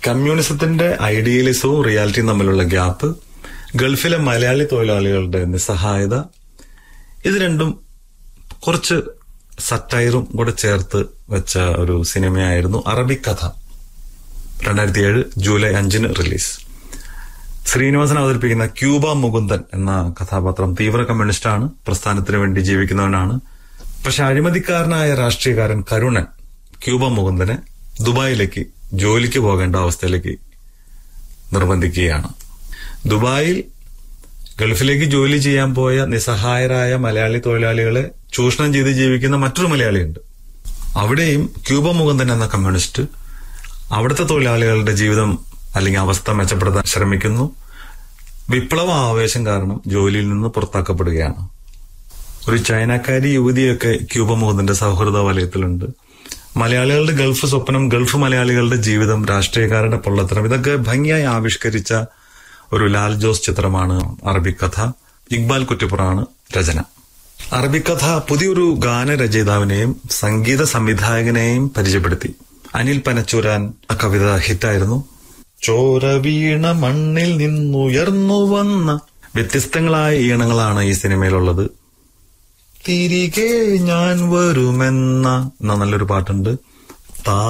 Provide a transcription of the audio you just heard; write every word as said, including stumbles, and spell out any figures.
കമ്മ്യൂണിസത്തിന്റെ ഐഡിയലിസവും റിയാലിറ്റിയും തമ്മിലുള്ള ഗ്യാപ്പ്, ഗൾഫിലെ മലയാളി തൊഴിലാളികളുടെ നിസ്സഹായത, ഇത് രണ്ടും കുറച്ച് സറ്റയറും കൂടെ ചേർത്ത് വെച്ച ഒരു സിനിമയായിരുന്നു അറബിക്കഥ. രണ്ടായിരത്തി ഏഴ് ജൂലൈ അഞ്ചിന് റിലീസ്. ശ്രീനിവാസൻ അവതരിപ്പിക്കുന്ന ക്യൂബ മുകുന്ദൻ എന്ന കഥാപാത്രം തീവ്ര കമ്മ്യൂണിസ്റ്റാണ്, പ്രസ്ഥാനത്തിന് വേണ്ടി ജീവിക്കുന്നവനാണ്. പക്ഷെ അഴിമതിക്കാരനായ രാഷ്ട്രീയക്കാരൻ കരുണൻ ക്യൂബ മുകുന്ദനെ ദുബായിലേക്ക് ജോലിക്ക് പോകേണ്ട അവസ്ഥയിലേക്ക് നിർബന്ധിക്കുകയാണ്. ദുബായിൽ ഗൾഫിലേക്ക് ജോലി ചെയ്യാൻ പോയ നിസ്സഹായരായ മലയാളി തൊഴിലാളികളെ ചൂഷണം ചെയ്ത് ജീവിക്കുന്ന മറ്റൊരു മലയാളിയുണ്ട്. അവിടെയും ക്യൂബ മുകുന്ദൻ എന്ന കമ്മ്യൂണിസ്റ്റ് അവിടുത്തെ തൊഴിലാളികളുടെ ജീവിതം അല്ലെങ്കിൽ അവസ്ഥ മെച്ചപ്പെടുത്താൻ ശ്രമിക്കുന്നു. വിപ്ലവ ആവേശം കാരണം ജോലിയിൽ നിന്ന് പുറത്താക്കപ്പെടുകയാണ്. ഒരു ചൈനക്കാരി യുവതിയൊക്കെ ക്യൂബ മുകുന്ദന്റെ സൗഹൃദ വലയത്തിലുണ്ട്. മലയാളികളുടെ ഗൾഫ് സ്വപ്നം, ഗൾഫ് മലയാളികളുടെ ജീവിതം, രാഷ്ട്രീയക്കാരുടെ പൊള്ളത്തരം, ഇതൊക്കെ ഭംഗിയായി ആവിഷ്കരിച്ച ഒരു ലാൽ ജോസ് ചിത്രമാണ് അറബിക്കഥ. ഇക്ബാൽ കുറ്റിപ്പുറമാണ് രചന. അറബിക്കഥ പുതിയൊരു ഗാനരചയിതാവിനെയും സംഗീത സംവിധായകനെയും പരിചയപ്പെടുത്തി. അനിൽ പനച്ചൂരാൻ ആ കവിത ഹിറ്റായിരുന്നു. ചോര വീണ മണ്ണിൽ നിന്നുയർന്നു വന്ന വ്യത്യസ്തങ്ങളായ ഈണങ്ങളാണ് ഈ സിനിമയിലുള്ളത്. തിരികെ ഞാൻ വരുമെന്ന നല്ലൊരു പാട്ടുണ്ട്.